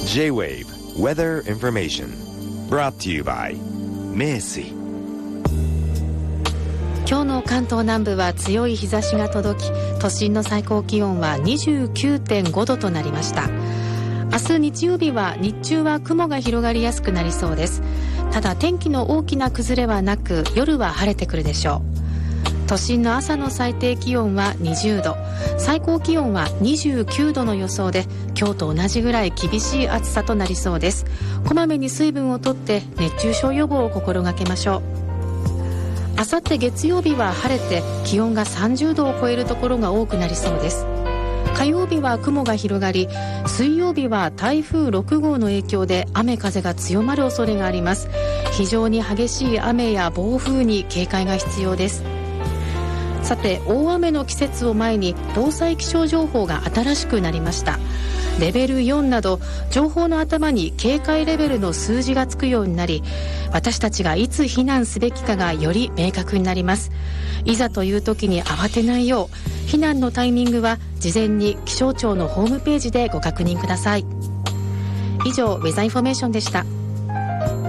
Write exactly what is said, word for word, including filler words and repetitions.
J-Wave Weather Information brought to you by 名水。 今日の関東南部は強い日差しが届き、都心の最高気温は にじゅうきゅうてんごどとなりました。明日日曜日は日中は雲が広がりやすくなりそうです。ただ天気の大きな崩れはなく、夜は晴れてくるでしょう。都心の朝の最低気温はにじゅうど、最高気温はにじゅうきゅうどの予想で、今日と同じぐらい厳しい暑さとなりそうです。こまめに水分をとって熱中症予防を心がけましょう。あさって月曜日は晴れて気温がさんじゅうどを超えるところが多くなりそうです。火曜日は雲が広がり、水曜日は台風ろくごうの影響で雨風が強まる恐れがあります。非常に激しい雨や暴風に警戒が必要です。さて、大雨の季節を前に防災気象情報が新しくなりました。レベルよんなど情報の頭に警戒レベルの数字がつくようになり、私たちがいつ避難すべきかがより明確になります。いざという時に慌てないよう、避難のタイミングは事前に気象庁のホームページでご確認ください。以上、ウェザーインフォメーションでした。